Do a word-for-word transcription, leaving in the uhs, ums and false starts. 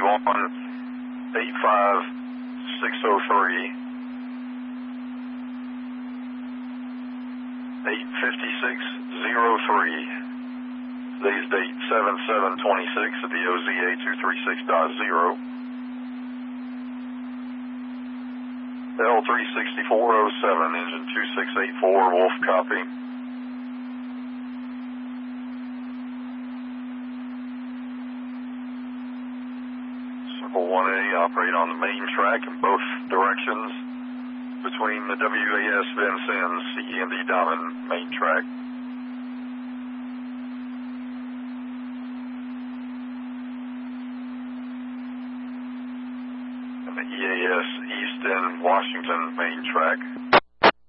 one eight five six oh three, eight fifty-six oh three. Today's date seven seven twenty-six at the O Z A two three six dot zero. L three sixty-four oh seven, engine two six eight four, Wolf copy. Circle one A, operate on the main track in both directions between the W A S Vincennes, C E and D Diamond main track. And the E A S East End Washington main track.